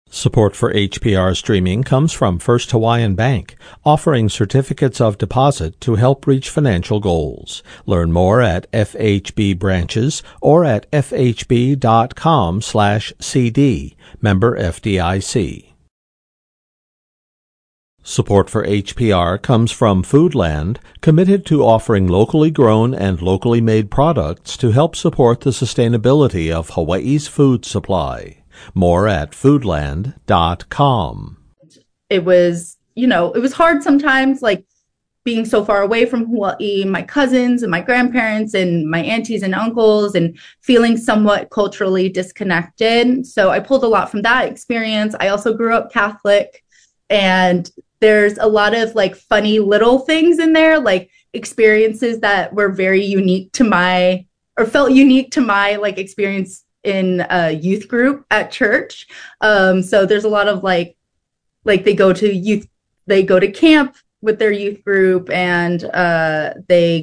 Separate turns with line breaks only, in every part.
Support for HPR streaming comes from First Hawaiian Bank, offering certificates of deposit to help reach financial goals. Learn more at FHB branches or at fhb.com/cd. Member FDIC. Support for HPR comes from Foodland, committed to offering locally grown and locally made products to help support the sustainability of Hawaii's food supply. More at foodland.com.
It was, it was hard sometimes, like being so far away from Hawaii, my cousins and my grandparents and my aunties and uncles, and feeling somewhat culturally disconnected. So I pulled a lot from that experience. I also grew up Catholic, and there's a lot of like funny little things in there, like experiences that were very unique to felt unique to my like experience in a youth group at church. So there's a lot of like they go to camp with their youth group, and they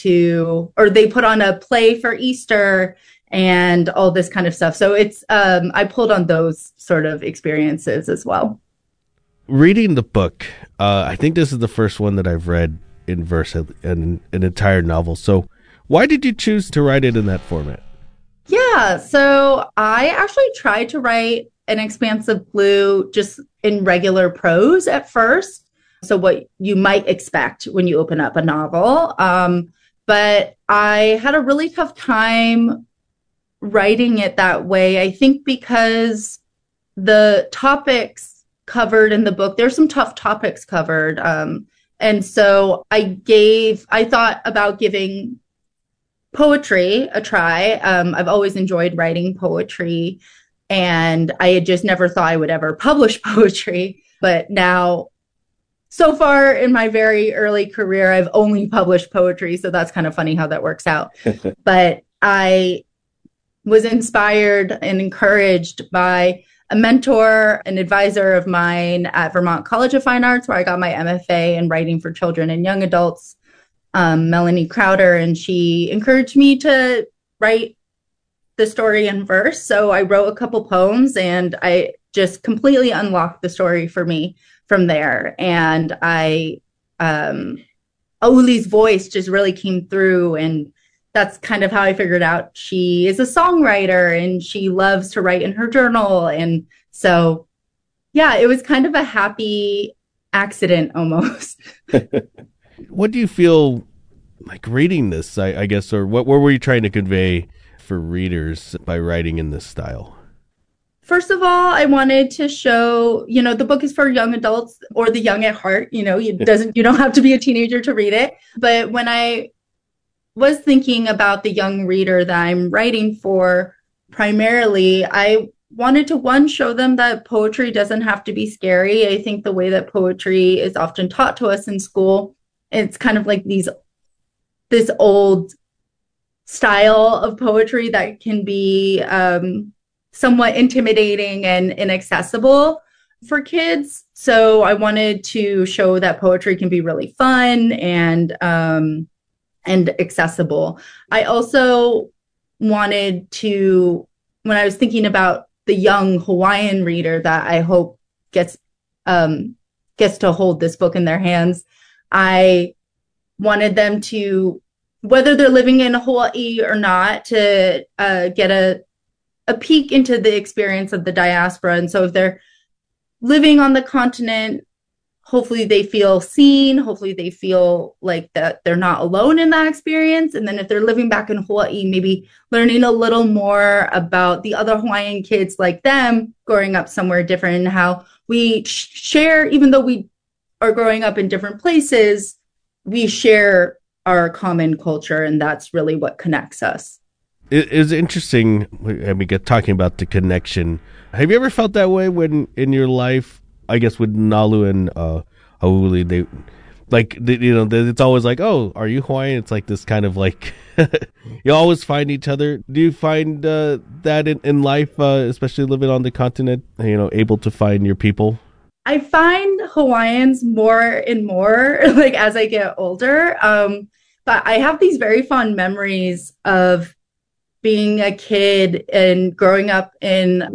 put on a play for Easter and all this kind of stuff. So it's, I pulled on those sort of experiences as well.
Reading the book, I think this is the first one that I've read in verse, an entire novel. So why did you choose to write it in that format?
Yeah, so I actually tried to write An Expanse of Blue just in regular prose at first. So what you might expect when you open up a novel. But I had a really tough time writing it that way. I think because the topics covered in the book, there's some tough topics covered. And so I thought about giving poetry a try. I've always enjoyed writing poetry, and I had just never thought I would ever publish poetry. But now, so far in my very early career, I've only published poetry. So that's kind of funny how that works out. But I was inspired and encouraged by a mentor, an advisor of mine at Vermont College of Fine Arts, where I got my MFA in writing for children and young adults. Melanie Crowder, and she encouraged me to write the story in verse. So I wrote a couple poems, and I just completely unlocked the story for me from there. And Auli's voice just really came through, and that's kind of how I figured out she is a songwriter and she loves to write in her journal. And so, yeah, it was kind of a happy accident almost.
What do you feel like reading this, I guess, or what were you trying to convey for readers by writing in this style?
First of all, I wanted to show, the book is for young adults or the young at heart. You don't have to be a teenager to read it. But when I was thinking about the young reader that I'm writing for, primarily, I wanted to, show them that poetry doesn't have to be scary. I think the way that poetry is often taught to us in school, it's kind of like this old style of poetry that can be somewhat intimidating and inaccessible for kids. So I wanted to show that poetry can be really fun and accessible. I also wanted to, when I was thinking about the young Hawaiian reader that I hope gets to hold this book in their hands, I wanted them to, whether they're living in Hawaii or not, to get a peek into the experience of the diaspora. And so if they're living on the continent, hopefully they feel seen. Hopefully they feel like that they're not alone in that experience. And then if they're living back in Hawaii, maybe learning a little more about the other Hawaiian kids like them growing up somewhere different, and how we share, even though we are growing up in different places, we share our common culture, and that's really what connects us.
It is interesting, and we get talking about the connection. Have you ever felt that way when in your life, I guess with Nalu and Auli, it's always like, oh, are you Hawaiian? It's like this kind of like, you always find each other. Do you find that in life, especially living on the continent, able to find your people?
I find Hawaiians more and more like as I get older. But I have these very fond memories of being a kid and growing up in